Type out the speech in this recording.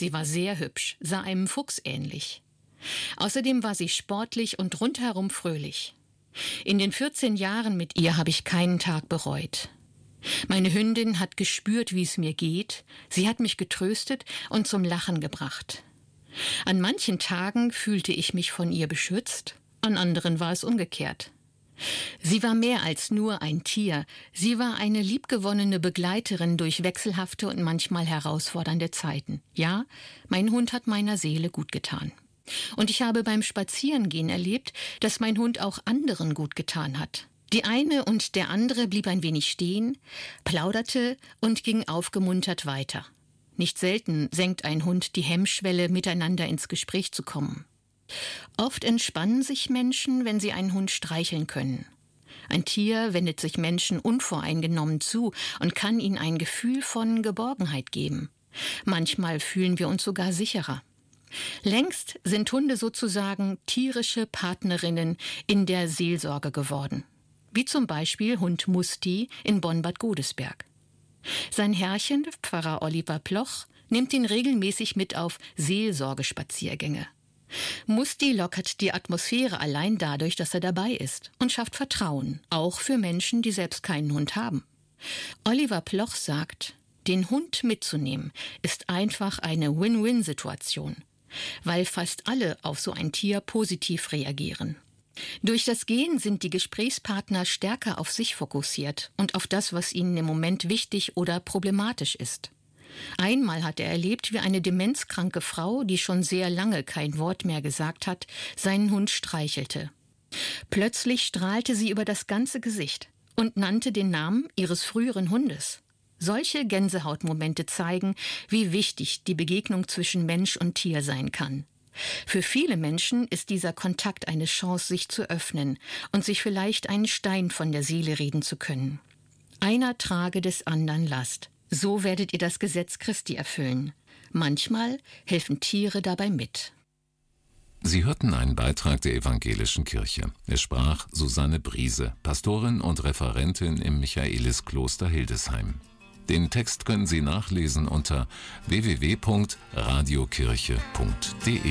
Sie war sehr hübsch, sah einem Fuchs ähnlich. Außerdem war sie sportlich und rundherum fröhlich. In den 14 Jahren mit ihr habe ich keinen Tag bereut. Meine Hündin hat gespürt, wie es mir geht. Sie hat mich getröstet und zum Lachen gebracht. An manchen Tagen fühlte ich mich von ihr beschützt, an anderen war es umgekehrt. Sie war mehr als nur ein Tier. Sie war eine liebgewonnene Begleiterin durch wechselhafte und manchmal herausfordernde Zeiten. Ja, mein Hund hat meiner Seele gut getan. Und ich habe beim Spazierengehen erlebt, dass mein Hund auch anderen gut getan hat. Die eine und der andere blieb ein wenig stehen, plauderte und ging aufgemuntert weiter. Nicht selten senkt ein Hund die Hemmschwelle, miteinander ins Gespräch zu kommen. Oft entspannen sich Menschen, wenn sie einen Hund streicheln können. Ein Tier wendet sich Menschen unvoreingenommen zu und kann ihnen ein Gefühl von Geborgenheit geben. Manchmal fühlen wir uns sogar sicherer. Längst sind Hunde sozusagen tierische Partnerinnen in der Seelsorge geworden. Wie zum Beispiel Hund Musti in Bonn-Bad Godesberg. Sein Herrchen, Pfarrer Oliver Ploch, nimmt ihn regelmäßig mit auf Seelsorgespaziergänge. Musti lockert die Atmosphäre allein dadurch, dass er dabei ist und schafft Vertrauen, auch für Menschen, die selbst keinen Hund haben. Oliver Ploch sagt, den Hund mitzunehmen ist einfach eine Win-Win-Situation, weil fast alle auf so ein Tier positiv reagieren. Durch das Gehen sind die Gesprächspartner stärker auf sich fokussiert und auf das, was ihnen im Moment wichtig oder problematisch ist. Einmal hat er erlebt, wie eine demenzkranke Frau, die schon sehr lange kein Wort mehr gesagt hat, seinen Hund streichelte. Plötzlich strahlte sie über das ganze Gesicht und nannte den Namen ihres früheren Hundes. Solche Gänsehautmomente zeigen, wie wichtig die Begegnung zwischen Mensch und Tier sein kann. Für viele Menschen ist dieser Kontakt eine Chance, sich zu öffnen und sich vielleicht einen Stein von der Seele reden zu können. Einer trage des anderen Last. So werdet ihr das Gesetz Christi erfüllen. Manchmal helfen Tiere dabei mit. Sie hörten einen Beitrag der Evangelischen Kirche. Es sprach Susanne Briese, Pastorin und Referentin im Michaeliskloster Hildesheim. Den Text können Sie nachlesen unter www.radiokirche.de.